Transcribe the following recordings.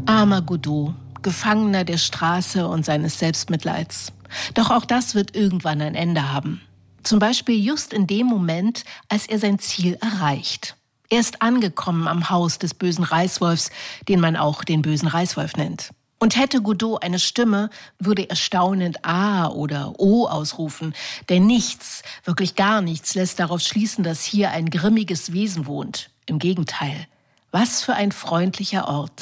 Armer Godot, Gefangener der Straße und seines Selbstmitleids. Doch auch das wird irgendwann ein Ende haben. Zum Beispiel just in dem Moment, als er sein Ziel erreicht. Er ist angekommen am Haus des bösen Reißwolfs, den man auch den bösen Reißwolf nennt. Und hätte Godot eine Stimme, würde er staunend A oder O ausrufen. Denn nichts, wirklich gar nichts, lässt darauf schließen, dass hier ein grimmiges Wesen wohnt. Im Gegenteil. Was für ein freundlicher Ort.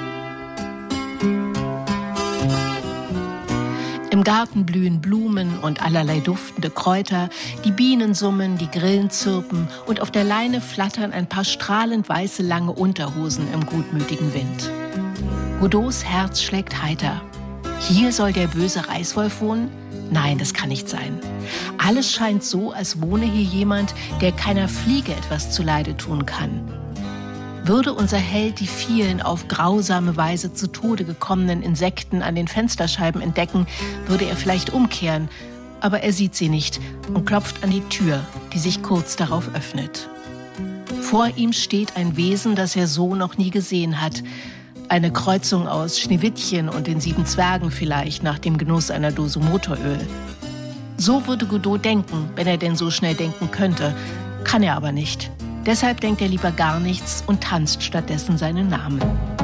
Im Garten blühen Blumen und allerlei duftende Kräuter, die Bienen summen, die Grillen zirpen und auf der Leine flattern ein paar strahlend weiße lange Unterhosen im gutmütigen Wind. Godots Herz schlägt heiter. Hier soll der böse Reißwolf wohnen? Nein, das kann nicht sein. Alles scheint so, als wohne hier jemand, der keiner Fliege etwas zuleide tun kann. Würde unser Held die vielen auf grausame Weise zu Tode gekommenen Insekten an den Fensterscheiben entdecken, würde er vielleicht umkehren. Aber er sieht sie nicht und klopft an die Tür, die sich kurz darauf öffnet. Vor ihm steht ein Wesen, das er so noch nie gesehen hat. Eine Kreuzung aus Schneewittchen und den 7 Zwergen vielleicht nach dem Genuss einer Dose Motoröl. So würde Godot denken, wenn er denn so schnell denken könnte. Kann er aber nicht. Deshalb denkt er lieber gar nichts und tanzt stattdessen seinen Namen.